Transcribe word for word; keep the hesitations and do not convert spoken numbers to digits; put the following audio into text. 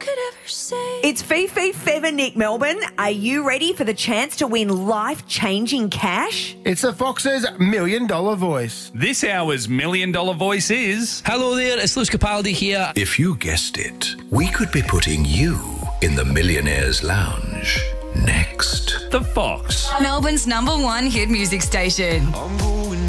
could ever say. It's Fifi Feathernick, Melbourne. Are you ready for the chance to win life-changing cash? It's the Fox's Million Dollar Voice. This hour's Million Dollar Voice is... Hello there, it's Lewis Capaldi here. If you guessed it, we could be putting you in the Millionaire's Lounge next. The Fox. Melbourne's number one hit music station.